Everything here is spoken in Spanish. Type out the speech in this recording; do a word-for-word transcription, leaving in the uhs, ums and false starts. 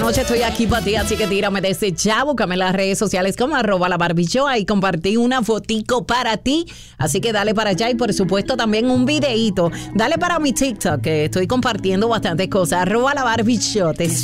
noche estoy aquí para ti, así que tírame desde ya, búscame en las redes sociales como arroba la Barbie Show, ahí compartí una fotico para ti, así que dale para allá y por supuesto también un videíto. Dale para mi TikTok, que estoy compartiendo bastantes cosas, arroba la Barbie Show. Te